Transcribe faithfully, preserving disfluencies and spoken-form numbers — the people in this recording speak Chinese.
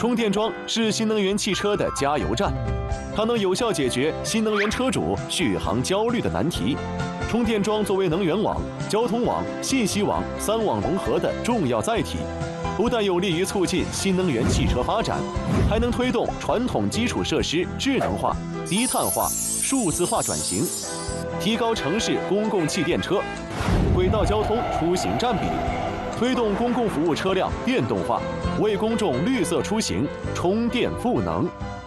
充电桩是新能源汽车的加油站，它能有效解决新能源车主续航焦虑的难题。充电桩作为能源网、交通网、信息网三网融合的重要载体，不但有利于促进新能源汽车发展，还能推动传统基础设施智能化、低碳化、数字化转型，提高城市公共汽电车、轨道交通出行占比，推动公共服务车辆电动化，为公众绿色出行充电赋能。